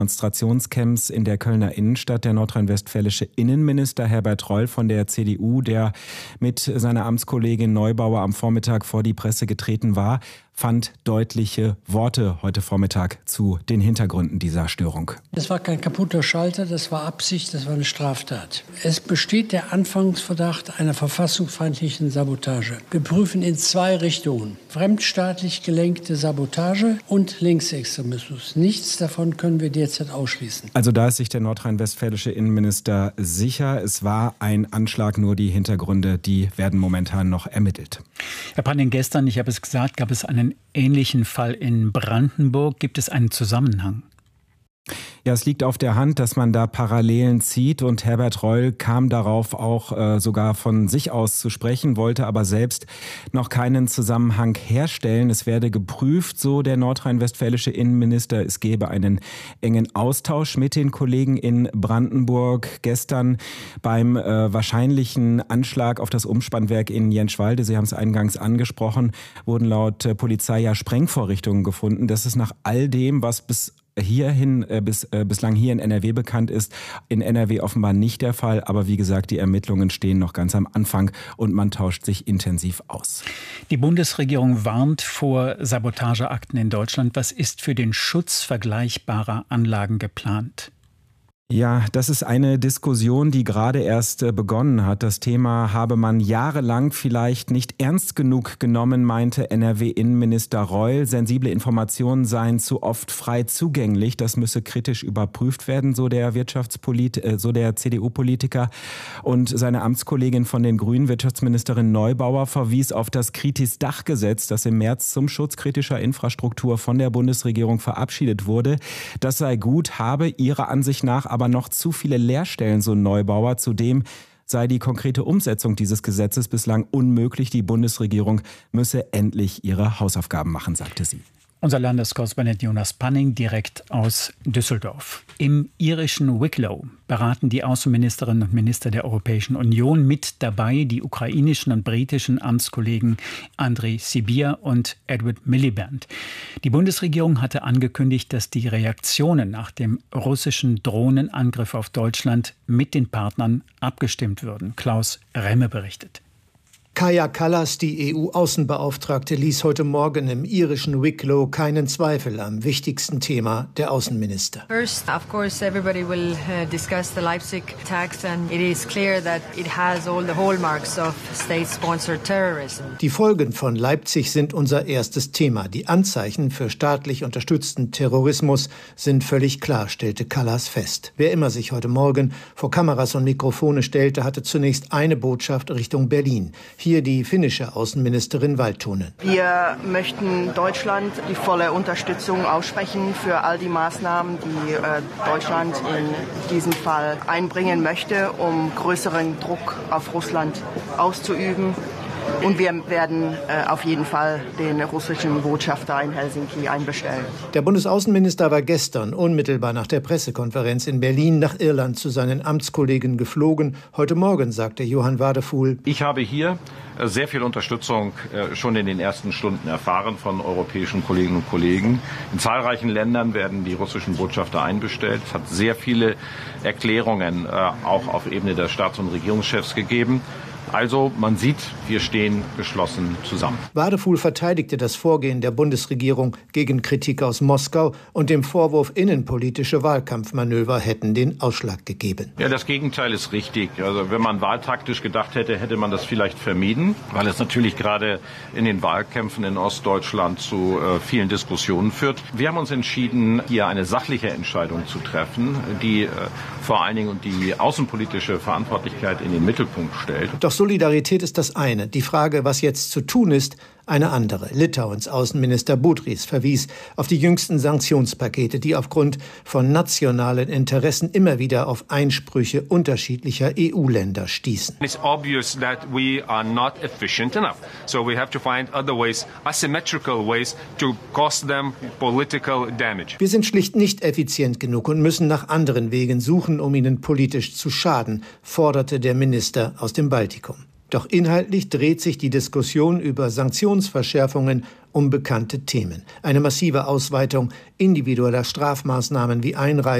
Demonstrationscamps in der Kölner Innenstadt. Der nordrhein-westfälische Innenminister Herbert Reul von der CDU, der mit seiner Amtskollegin Neubauer am Vormittag vor die Presse getreten war, fand deutliche Worte heute Vormittag zu den Hintergründen dieser Störung. Das war kein kaputter Schalter, das war Absicht, das war eine Straftat. Es besteht der Anfangsverdacht einer verfassungsfeindlichen Sabotage. Wir prüfen in zwei Richtungen: fremdstaatlich gelenkte Sabotage und Linksextremismus. Nichts davon können wir derzeit ausschließen. Also da ist sich der nordrhein-westfälische Innenminister sicher. Es war ein Anschlag, nur die Hintergründe, die werden momentan noch ermittelt. Herr Panning, gestern, ich habe es gesagt, gab es einen ähnlichen Fall in Brandenburg. Gibt es einen Zusammenhang? Ja, es liegt auf der Hand, dass man da Parallelen zieht, und Herbert Reul kam darauf auch sogar von sich aus zu sprechen, wollte aber selbst noch keinen Zusammenhang herstellen. Es werde geprüft, so der nordrhein-westfälische Innenminister. Es gebe einen engen Austausch mit den Kollegen in Brandenburg. Gestern beim wahrscheinlichen Anschlag auf das Umspannwerk in Jenschwalde, Sie haben es eingangs angesprochen, wurden laut Polizei ja Sprengvorrichtungen gefunden. Das ist nach all dem, was bislang hier in NRW bekannt ist, in NRW offenbar nicht der Fall. Aber wie gesagt, die Ermittlungen stehen noch ganz am Anfang und man tauscht sich intensiv aus. Die Bundesregierung warnt vor Sabotageakten in Deutschland. Was ist für den Schutz vergleichbarer Anlagen geplant? Ja, das ist eine Diskussion, die gerade erst begonnen hat. Das Thema habe man jahrelang vielleicht nicht ernst genug genommen, meinte NRW-Innenminister Reul. Sensible Informationen seien zu oft frei zugänglich. Das müsse kritisch überprüft werden, so der CDU-Politiker. Und seine Amtskollegin von den Grünen, Wirtschaftsministerin Neubauer, verwies auf das Kritis-Dach-Gesetz, das im März zum Schutz kritischer Infrastruktur von der Bundesregierung verabschiedet wurde. Das sei gut, habe ihrer Ansicht nach aber noch zu viele Leerstellen, so Neubauer. Zudem sei die konkrete Umsetzung dieses Gesetzes bislang unmöglich. Die Bundesregierung müsse endlich ihre Hausaufgaben machen, sagte sie. Unser Landeskorrespondent Jonas Panning direkt aus Düsseldorf. Im irischen Wicklow beraten die Außenministerinnen und Minister der Europäischen Union, mit dabei die ukrainischen und britischen Amtskollegen Andrej Sybiha und Edward Miliband. Die Bundesregierung hatte angekündigt, dass die Reaktionen nach dem russischen Drohnenangriff auf Deutschland mit den Partnern abgestimmt würden. Klaus Remme berichtet. Kaja Kallas, die EU-Außenbeauftragte, ließ heute Morgen im irischen Wicklow keinen Zweifel am wichtigsten Thema der Außenminister. First, of course, everybody will discuss the Leipzig attacks, and it is clear that it has all the hallmarks of state-sponsored terrorism. Die Folgen von Leipzig sind unser erstes Thema. Die Anzeichen für staatlich unterstützten Terrorismus sind völlig klar, stellte Kallas fest. Wer immer sich heute Morgen vor Kameras und Mikrofone stellte, hatte zunächst eine Botschaft Richtung Berlin. Hier die finnische Außenministerin Valtonen. Wir möchten Deutschland die volle Unterstützung aussprechen für all die Maßnahmen, die Deutschland in diesem Fall einbringen möchte, um größeren Druck auf Russland auszuüben. Und wir werden auf jeden Fall den russischen Botschafter in Helsinki einbestellen. Der Bundesaußenminister war gestern unmittelbar nach der Pressekonferenz in Berlin nach Irland zu seinen Amtskollegen geflogen. Heute Morgen sagte Johann Wadefuhl: Ich habe hier sehr viel Unterstützung schon in den ersten Stunden erfahren von europäischen Kolleginnen und Kollegen. In zahlreichen Ländern werden die russischen Botschafter einbestellt. Es hat sehr viele Erklärungen auch auf Ebene der Staats- und Regierungschefs gegeben. Also man sieht, wir stehen geschlossen zusammen. Wadefuhl verteidigte das Vorgehen der Bundesregierung gegen Kritik aus Moskau und dem Vorwurf, innenpolitische Wahlkampfmanöver hätten den Ausschlag gegeben. Ja, das Gegenteil ist richtig. Also wenn man wahltaktisch gedacht hätte, hätte man das vielleicht vermieden, weil es natürlich gerade in den Wahlkämpfen in Ostdeutschland zu vielen Diskussionen führt. Wir haben uns entschieden, hier eine sachliche Entscheidung zu treffen, die vor allen Dingen die außenpolitische Verantwortlichkeit in den Mittelpunkt stellt. Doch Solidarität ist das eine. Die Frage, was jetzt zu tun ist, eine andere. Litauens Außenminister Budrys verwies auf die jüngsten Sanktionspakete, die aufgrund von nationalen Interessen immer wieder auf Einsprüche unterschiedlicher EU-Länder stießen. It's obvious that we are not efficient enough. So we have to find other ways, asymmetrical ways to cause them political damage. Wir sind schlicht nicht effizient genug und müssen nach anderen Wegen suchen, um ihnen politisch zu schaden, forderte der Minister aus dem Baltikum. Doch inhaltlich dreht sich die Diskussion über Sanktionsverschärfungen um bekannte Themen. Eine massive Ausweitung individueller Strafmaßnahmen wie Einreise